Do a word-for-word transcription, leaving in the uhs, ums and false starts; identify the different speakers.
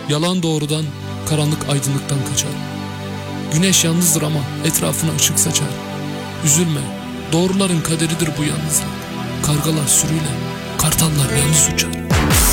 Speaker 1: Yalan doğrudan, karanlık aydınlıktan kaçar. Güneş yalnızdır ama etrafına ışık saçar. Üzülme, doğruların kaderidir bu yalnızlık. Kargalar sürüyle, kartallar yalnız uçar.